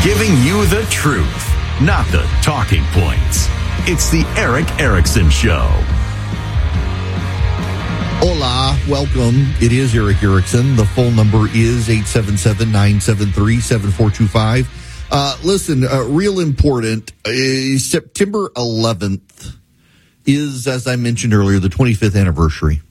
Giving you the truth, not the talking points. It's the Erick Erickson Show. Hola, welcome. It is Erick Erickson. The phone number is 877-973-7425. Listen, real important, September 11th is, as I mentioned earlier, the 25th anniversary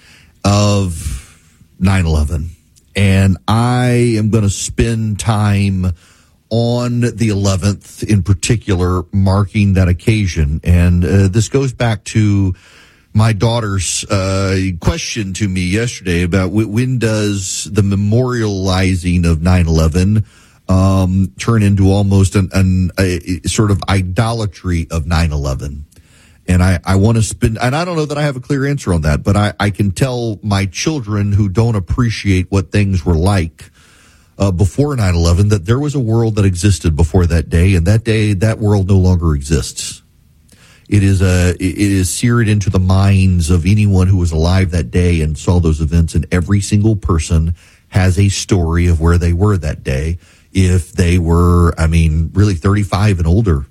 of 9/11. And I am going to spend time on the 11th in particular, marking that occasion. And this goes back to my daughter's question to me yesterday about when does the memorializing of 9/11 turn into almost a sort of idolatry of 9/11. And I want to spend, and I don't know that I have a clear answer on that, but I can tell my children who don't appreciate what things were like before 9/11 that there was a world that existed before that day, and that day, that world no longer exists. It is seared into the minds of anyone who was alive that day and saw those events, and every single person has a story of where they were that day. If they were, really 35 and older,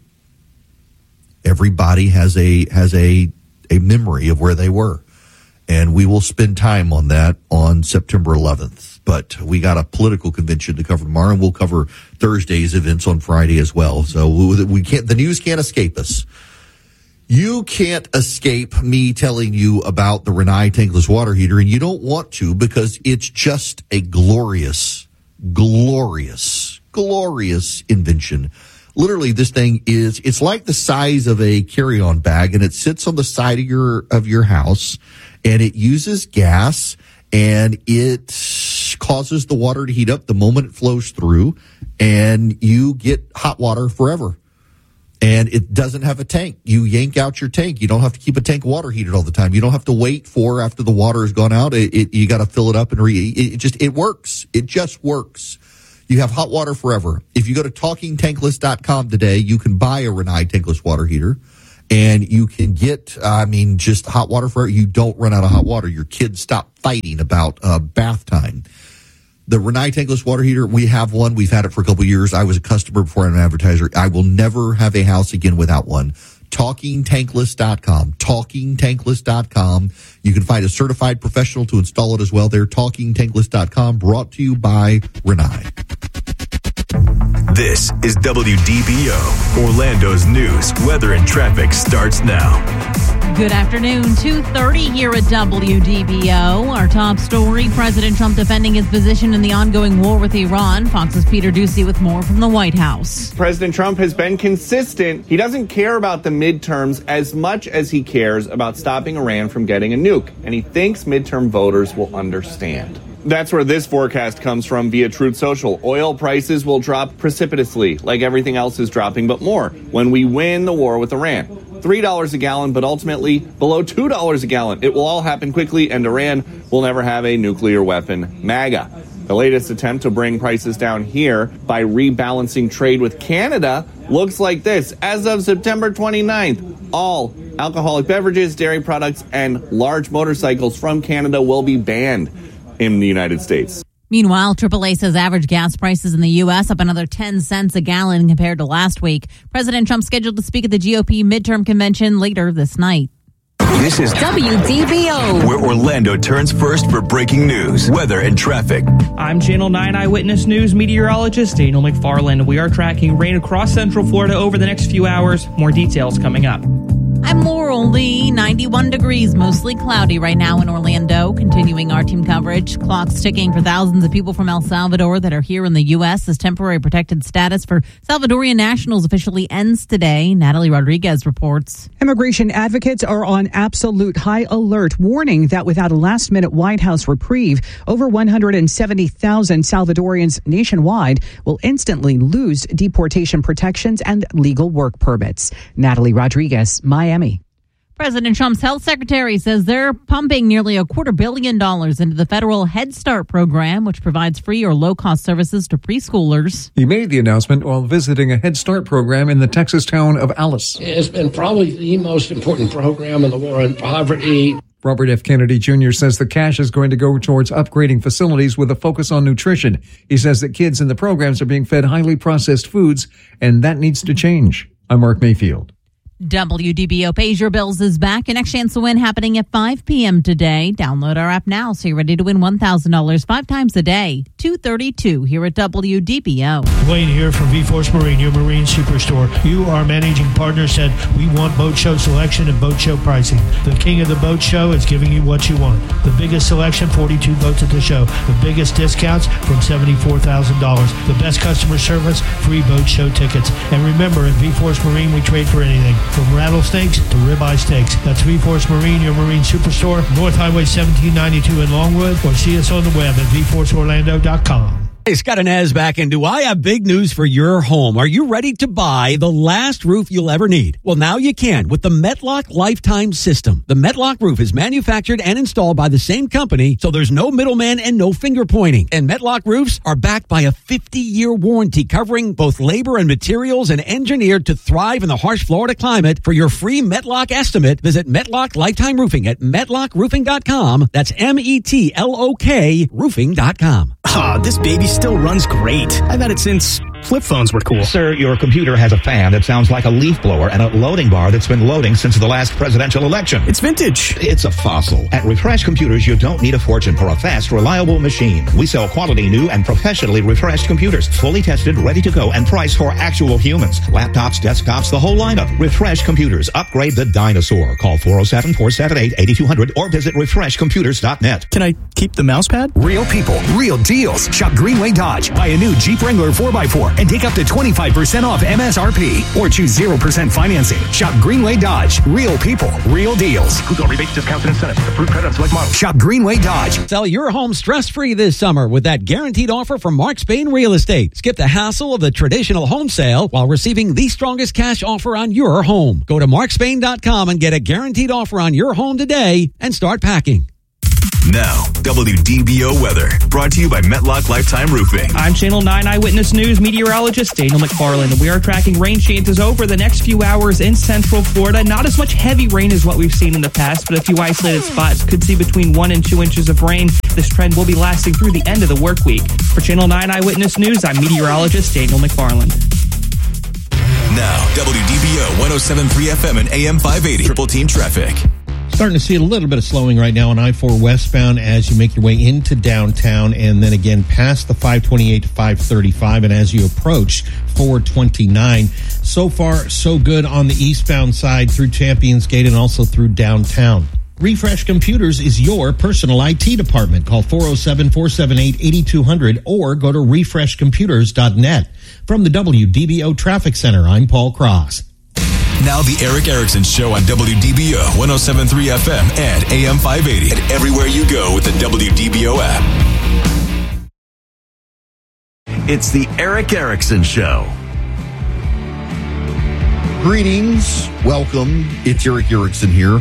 everybody has a memory of where they were. And we will spend time on that on September 11th. But we got a political convention to cover tomorrow, and we'll cover Thursday's events on Friday as well. So we can't, the news can't escape us. You can't escape me telling you about the Rinnai tankless water heater, and you don't want to because it's just a glorious, glorious, glorious invention. Literally, this thing it's like the size of a carry-on bag, and it sits on the side of your house, and it uses gas, and it causes the water to heat up the moment it flows through, and you get hot water forever. And it doesn't have a tank. You yank out your tank. You don't have to keep a tank water heated all the time. You don't have to wait for after the water has gone out. You got to fill it up and it works. It just works. You have hot water forever. If you go to TalkingTankless.com today, you can buy a Rinnai tankless water heater, and you can get, just hot water forever. You don't run out of hot water. Your kids stop fighting about bath time. The Rinnai tankless water heater, we have one. We've had it for a couple of years. I was a customer before I'm an advertiser. I will never have a house again without one. TalkingTankless.com. TalkingTankless.com. You can find a certified professional to install it as well there. TalkingTankless.com. Brought to you by Rinnai. This is WDBO. Orlando's news, weather, and traffic starts now. Good afternoon, 2:30 here at WDBO. Our top story, President Trump defending his position in the ongoing war with Iran. Fox's Peter Doocy with more from the White House. President Trump has been consistent. He doesn't care about the midterms as much as he cares about stopping Iran from getting a nuke, and he thinks midterm voters will understand. That's where this forecast comes from via Truth Social. Oil prices will drop precipitously, like everything else is dropping, but more when we win the war with Iran. $3 a gallon, but ultimately below $2 a gallon. It will all happen quickly, and Iran will never have a nuclear weapon. MAGA. The latest attempt to bring prices down here by rebalancing trade with Canada looks like this. As of September 29th, all alcoholic beverages, dairy products, and large motorcycles from Canada will be banned in the United States. Meanwhile, AAA says average gas prices in the U.S. up another 10 cents a gallon compared to last week. President Trump scheduled to speak at the GOP midterm convention later this night. This is WDBO, where Orlando turns first for breaking news, weather, and traffic. I'm Channel 9 Eyewitness News meteorologist Daniel McFarland. We are tracking rain across Central Florida over the next few hours. More details coming up. I'm Laurel Lee. 91 degrees, mostly cloudy right now in Orlando. Continuing our team coverage. Clocks ticking for thousands of people from El Salvador that are here in the U.S. as temporary protected status for Salvadorian nationals officially ends today. Natalie Rodriguez reports. Immigration advocates are on absolute high alert, warning that without a last-minute White House reprieve, over 170,000 Salvadorians nationwide will instantly lose deportation protections and legal work permits. Natalie Rodriguez, Miami. President Trump's health secretary says they're pumping nearly $250 million into the federal Head Start program, which provides free or low-cost services to preschoolers. He made the announcement while visiting a Head Start program in the Texas town of Alice. It's been probably the most important program in the war on poverty. Robert F. Kennedy Jr. says the cash is going to go towards upgrading facilities with a focus on nutrition. He says that kids in the programs are being fed highly processed foods, and that needs to change. I'm Mark Mayfield. WDBO Pays Your Bills is back. Your next chance to win happening at 5 p.m. today. Download our app now so you're ready to win $1,000 5 times a day. 2:32 here at WDBO. Wayne here from V-Force Marine, your marine superstore. You, our managing partner, said we want boat show selection and boat show pricing. The king of the boat show is giving you what you want. The biggest selection, 42 boats at the show. The biggest discounts from $74,000. The best customer service, free boat show tickets. And remember, at V-Force Marine, we trade for anything, from rattlesnakes to ribeye steaks. That's V-Force Marine, your marine superstore, North Highway 1792 in Longwood, or see us on the web at vforceorlando.com. Hey, Scott and Az back, and do I have big news for your home? Are you ready to buy the last roof you'll ever need? Well, now you can with the Metlock Lifetime System. The Metlock roof is manufactured and installed by the same company, so there's no middleman and no finger pointing. And Metlock roofs are backed by a 50-year warranty covering both labor and materials and engineered to thrive in the harsh Florida climate. For your free Metlock estimate, visit Metlock Lifetime Roofing at metlockroofing.com. That's METLOK roofing.com. This baby still runs great. I've had it since flip phones were cool. Sir, your computer has a fan that sounds like a leaf blower and a loading bar that's been loading since the last presidential election. It's vintage. It's a fossil. At Refresh Computers, you don't need a fortune for a fast, reliable machine. We sell quality new and professionally refreshed computers, fully tested, ready to go, and priced for actual humans. Laptops, desktops, the whole lineup. Refresh Computers. Upgrade the dinosaur. Call 407-478-8200 or visit refreshcomputers.net. Can I keep the mouse pad? Real people, real deals. Shop Greenway Dodge. Buy a new Jeep Wrangler 4x4 and take up to 25% off MSRP or choose 0% financing. Shop Greenway Dodge. Real people, real deals. Coupon rebates, discounts, and incentives. Approved credit on select models. Shop Greenway Dodge. Sell your home stress-free this summer with that guaranteed offer from Mark Spain Real Estate. Skip the hassle of the traditional home sale while receiving the strongest cash offer on your home. Go to markspain.com and get a guaranteed offer on your home today and start packing. Now, WDBO weather, brought to you by Metlock Lifetime Roofing. I'm Channel 9 Eyewitness News meteorologist Daniel McFarland, and we are tracking rain chances over the next few hours in central Florida. Not as much heavy rain as what we've seen in the past, but a few isolated spots could see between 1 and 2 inches of rain. This trend will be lasting through the end of the work week. For Channel 9 Eyewitness News, I'm meteorologist Daniel McFarland. Now, WDBO 107.3 FM and AM 580. Triple Team Traffic. Starting to see a little bit of slowing right now on I-4 westbound as you make your way into downtown and then again past the 528 to 535 and as you approach 429. So far, so good on the eastbound side through Champions Gate and also through downtown. Refresh Computers is your personal IT department. Call 407-478-8200 or go to refreshcomputers.net. From the WDBO Traffic Center, I'm Paul Cross. Now the Eric Erickson Show on WDBO 107.3 FM and AM 580 and everywhere you go with the WDBO app. It's the Eric Erickson Show. Greetings. Welcome. It's Eric Erickson here.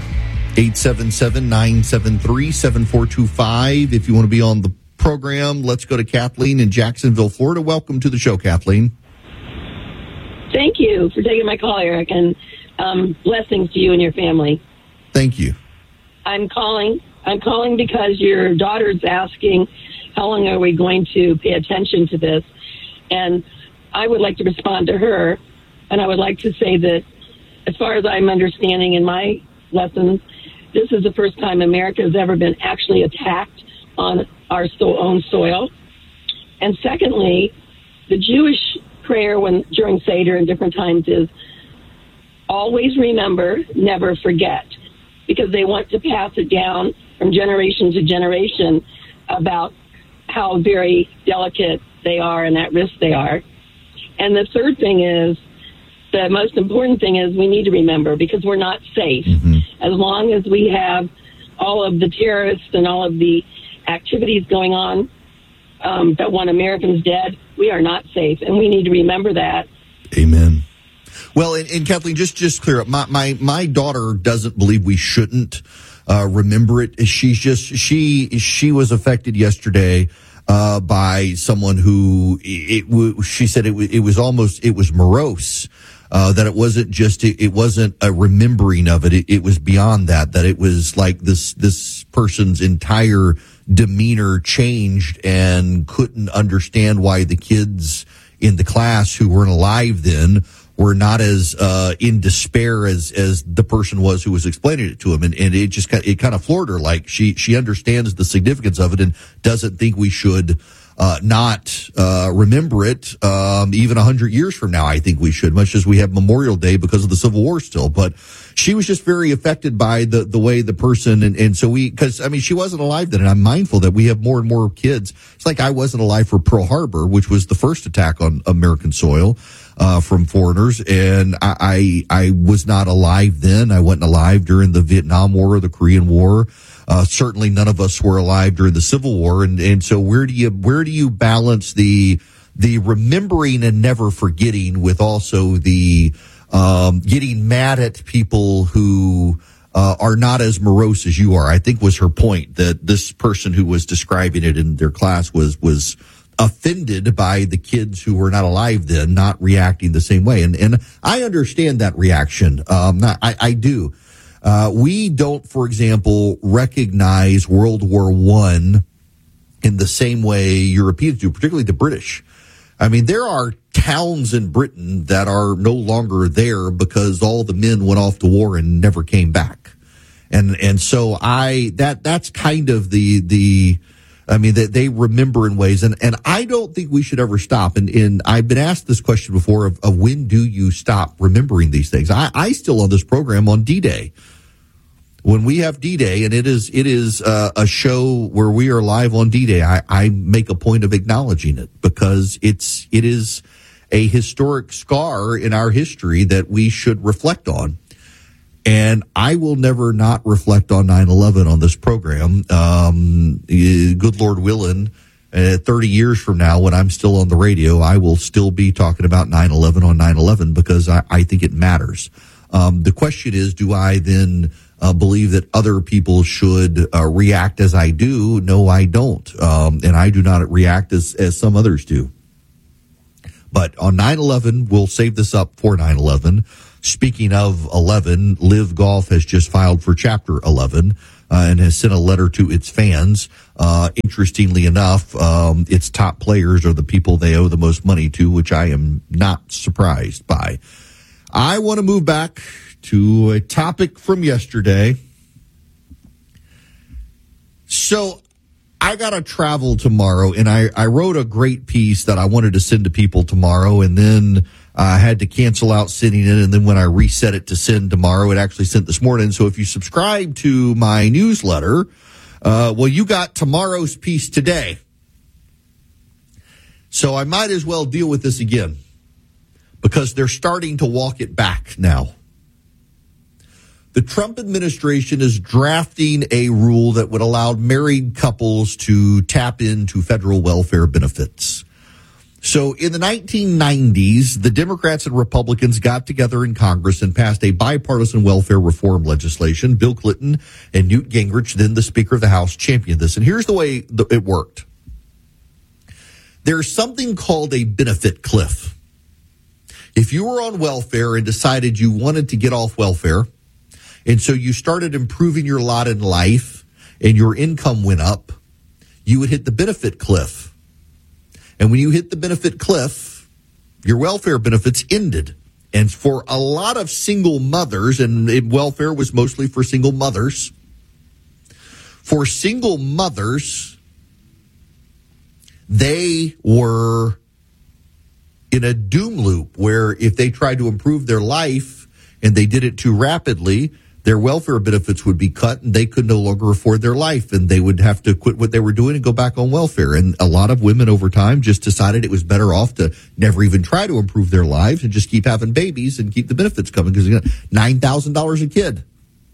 877-973-7425. If you want to be on the program, let's go to Kathleen in Jacksonville, Florida. Welcome to the show, Kathleen. Thank you for taking my call, Eric, and blessings to you and your family. Thank you. I'm calling because your daughter's asking how long are we going to pay attention to this, and I would like to respond to her, and I would like to say that as far as I'm understanding in my lessons, this is the first time America has ever been actually attacked on our own soil. And secondly, the Jewish prayer during Seder and different times is always remember, never forget, because they want to pass it down from generation to generation about how very delicate they are and at risk they are. And the third thing is, the most important thing is we need to remember because we're not safe. Mm-hmm. As long as we have all of the terrorists and all of the activities going on that want Americans dead, we are not safe, and we need to remember that. Amen. Well, and Kathleen, just clear up. My daughter doesn't believe we shouldn't remember it. She was affected yesterday by someone who she said it was morose. that it wasn't just, it wasn't a remembering of it. It was beyond that it was like this person's entire demeanor changed and couldn't understand why the kids in the class who weren't alive then were not as in despair as the person was who was explaining it to him. And it just kind of floored her. Like she understands the significance of it and doesn't think we should not remember it even 100 years from now. I think we should, much as we have Memorial Day because of the Civil War still. But she was just very affected by the way the person, and so because she wasn't alive then, and I'm mindful that we have more and more kids. It's like I wasn't alive for Pearl Harbor, which was the first attack on American soil from foreigners, and I was not alive then. I wasn't alive during the Vietnam War or the Korean War. Certainly none of us were alive during the Civil War. And so where do you balance the remembering and never forgetting with also the getting mad at people who are not as morose as you are? I think was her point, that this person who was describing it in their class was offended by the kids who were not alive then, not reacting the same way. And I understand that reaction. I do. We don't, for example, recognize World War I in the same way Europeans do, particularly the British. There are towns in Britain that are no longer there because all the men went off to war and never came back. And so that's kind of that they remember in ways, and I don't think we should ever stop. And I've been asked this question before of when do you stop remembering these things? I still on this program on D-Day. When we have D-Day, and it is a show where we are live on D-Day, I make a point of acknowledging it because it is a historic scar in our history that we should reflect on. And I will never not reflect on 9/11 on this program. Good Lord willing, 30 years from now, when I'm still on the radio, I will still be talking about 9/11 on 9/11 because I think it matters. The question is, do I then believe that other people should react as I do? No, I don't. And I do not react as some others do. But on 9/11, we'll save this up for 9/11. Speaking of 11, Live Golf has just filed for Chapter 11 and has sent a letter to its fans. Interestingly enough, its top players are the people they owe the most money to, which I am not surprised by. I want to move back to a topic from yesterday. So I got to travel tomorrow, and I wrote a great piece that I wanted to send to people tomorrow, and then I had to cancel out sending it, and then when I reset it to send tomorrow, it actually sent this morning. So if you subscribe to my newsletter, you got tomorrow's piece today. So I might as well deal with this again because they're starting to walk it back now. The Trump administration is drafting a rule that would allow married couples to tap into federal welfare benefits. So in the 1990s, the Democrats and Republicans got together in Congress and passed a bipartisan welfare reform legislation. Bill Clinton and Newt Gingrich, then the Speaker of the House, championed this. And here's the way it worked. There's something called a benefit cliff. If you were on welfare and decided you wanted to get off welfare, and so you started improving your lot in life and your income went up, you would hit the benefit cliff. And when you hit the benefit cliff, your welfare benefits ended. And for a lot of single mothers, and welfare was mostly for single mothers, for single mothers, they were in a doom loop where if they tried to improve their life and they did it too rapidly, their welfare benefits would be cut and they could no longer afford their life and they would have to quit what they were doing and go back on welfare. And a lot of women over time just decided it was better off to never even try to improve their lives and just keep having babies and keep the benefits coming because you got $9,000 a kid.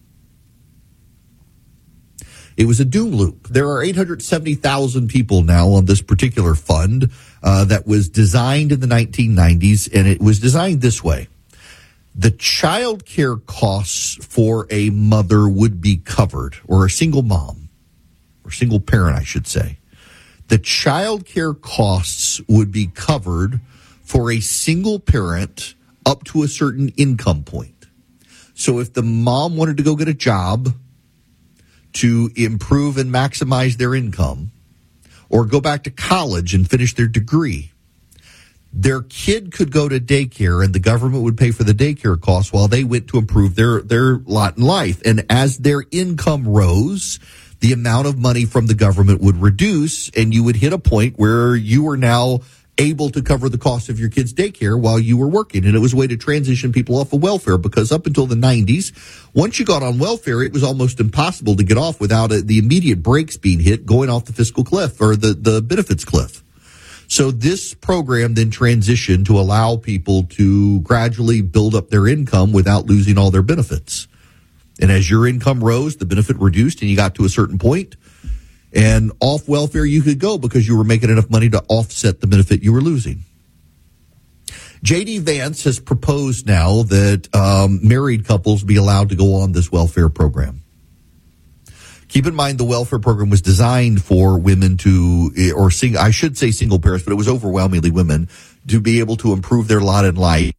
It was a doom loop. There are 870,000 people now on this particular fund that was designed in the 1990s, and it was designed this way. The child care costs for a mother would be covered, or a single mom, or single parent, I should say. The child care costs would be covered for a single parent up to a certain income point. So if the mom wanted to go get a job to improve and maximize their income, or go back to college and finish their degree, their kid could go to daycare and the government would pay for the daycare costs while they went to improve their lot in life. And as their income rose, the amount of money from the government would reduce, and you would hit a point where you were now able to cover the cost of your kid's daycare while you were working. And it was a way to transition people off of welfare, because up until the 90s, once you got on welfare, it was almost impossible to get off without the immediate brakes being hit, going off the fiscal cliff or the benefits cliff. So this program then transitioned to allow people to gradually build up their income without losing all their benefits. And as your income rose, the benefit reduced, and you got to a certain point, and off welfare you could go because you were making enough money to offset the benefit you were losing. J.D. Vance has proposed now that married couples be allowed to go on this welfare program. Keep in mind, the welfare program was designed for women I should say single parents, but it was overwhelmingly women, to be able to improve their lot in life.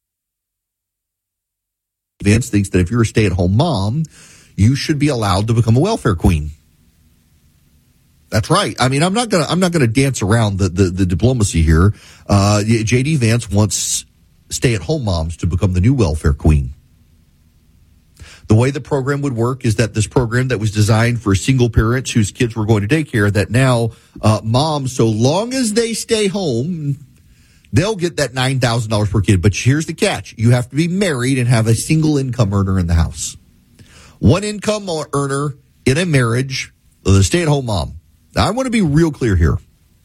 Vance thinks that if you're a stay-at-home mom, you should be allowed to become a welfare queen. That's right. I mean, I'm not gonna dance around the diplomacy here. J.D. Vance wants stay-at-home moms to become the new welfare queen. The way the program would work is that this program that was designed for single parents whose kids were going to daycare, that now moms, so long as they stay home, they'll get that $9,000 per kid. But here's the catch. You have to be married and have a single income earner in the house. One income earner in a marriage, the stay-at-home mom. Now, I want to be real clear here.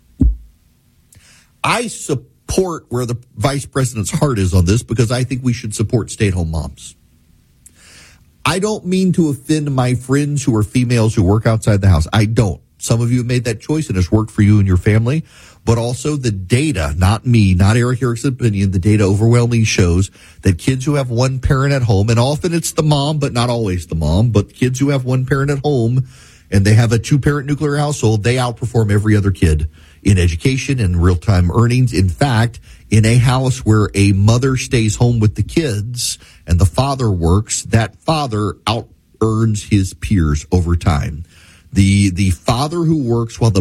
I support where the vice president's heart is on this, because I think we should support stay-at-home moms. I don't mean to offend my friends who are females who work outside the house. I don't. Some of you have made that choice and it's worked for you and your family. But also the data, not me, not Eric Erickson's opinion, the data overwhelmingly shows that kids who have one parent at home, and often it's the mom, but not always the mom, but kids who have one parent at home and they have a two-parent nuclear household, they outperform every other kid in education and real-time earnings. In fact, in a house where a mother stays home with the kids and the father works, that father out-earns his peers over time. The father who works while the